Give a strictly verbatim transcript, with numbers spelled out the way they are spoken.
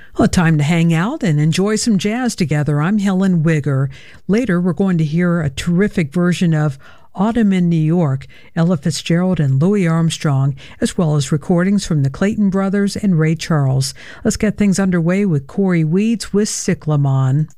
Well, time to hang out and enjoy some jazz together. I'm Helen Wigger. Later, we're going to hear a terrific version of Autumn in New York, Ella Fitzgerald and Louis Armstrong, as well as recordings from the Clayton Brothers and Ray Charles. Let's get things underway with Corey Weeds with Cyclamen.